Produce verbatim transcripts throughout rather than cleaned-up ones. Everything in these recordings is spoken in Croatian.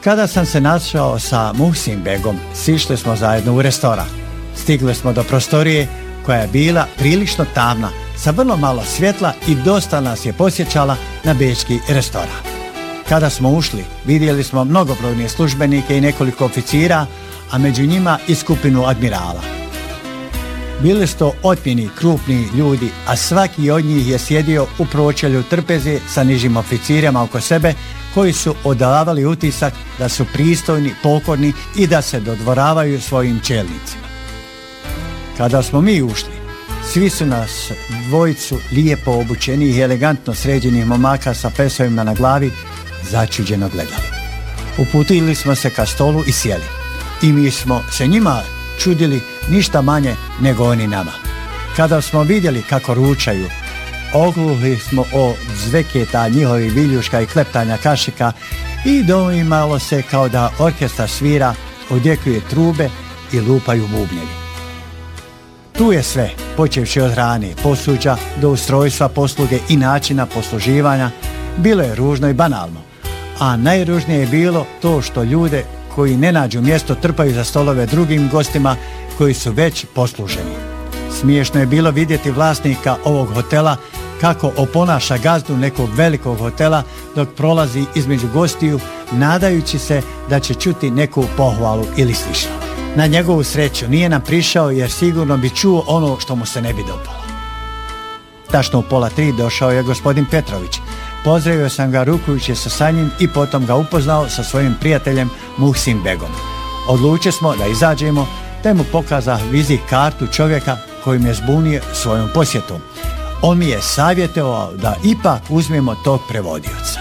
Kada sam se našao sa Muhsin Begom, sišli smo zajedno u restoran. Stigli smo do prostorije koja je bila prilično tamna, sa vrlo malo svjetla i dosta nas je posjećala na bečki restoran. Kada smo ušli, vidjeli smo mnogobrojne službenike i nekoliko oficira, a među njima i skupinu admirala. Bili su to otmjeni, krupni ljudi, a svaki od njih je sjedio u pročelju trpeze sa nižim oficirima oko sebe, koji su odavali utisak da su pristojni, pokorni i da se dodvoravaju svojim čelnicima. Kada smo mi ušli, svi su nas dvojicu lijepo obučenih i elegantno sređenih momaka sa fesovima na glavi začuđeno gledali. Uputili smo se ka stolu i sjeli. I mi smo se njima čudili ništa manje nego oni nama. Kada smo vidjeli kako ručaju, ogluhli smo o zveketa njihovih viljuška i kleptanja kašika i doimalo se kao da orkestar svira, odjekuje trube i lupaju bubnjevi. Tu je sve, počevši od hrane, posuđa do ustrojstva posluge i načina posluživanja, bilo je ružno i banalno, a najružnije je bilo to što ljude koji ne nađu mjesto trpaju za stolove drugim gostima koji su već posluženi. Smiješno je bilo vidjeti vlasnika ovog hotela kako oponaša gazdu nekog velikog hotela dok prolazi između gostiju, nadajući se da će čuti neku pohvalu ili slično. Na njegovu sreću nije nam prišao jer sigurno bi čuo ono što mu se ne bi dopalo. Tačno u pola tri došao je gospodin Petrović. Pozdravio sam ga rukujući se sa njim i potom ga upoznao sa svojim prijateljem Muhsin Begom. Odlučili smo da izađemo, te mu pokazao vizit kartu čovjeka koji me zbunio svojom posjetom. On mi je savjetovao da ipak uzmemo tog prevodioca.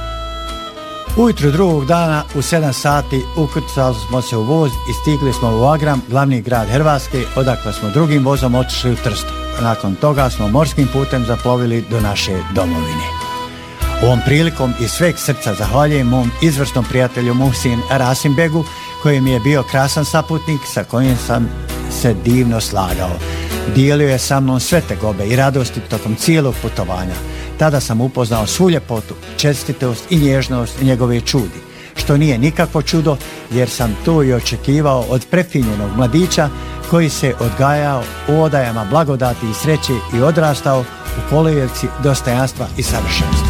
Ujutro drugog dana u sedam sati ukrcali smo se u voz i stigli smo u Agram, glavni grad Hrvatske, odakle smo drugim vozom otišli u Trst. Nakon toga smo morskim putem zaplovili do naše domovine. Ovom prilikom iz sveg srca zahvaljujem mom izvrsnom prijatelju Muhsin Rasim Begu, koji mi je bio krasan saputnik sa kojim sam se divno slagao. Dijelio je sa mnom sve tegobe i radosti tokom cijelog putovanja. Tada sam upoznao svu ljepotu, čestitost i nježnost njegove čudi, što nije nikakvo čudo jer sam to i očekivao od prefinjenog mladića koji se odgajao u odajama blagodati i sreće i odrastao u kolevci dostojanstva i savršenstva.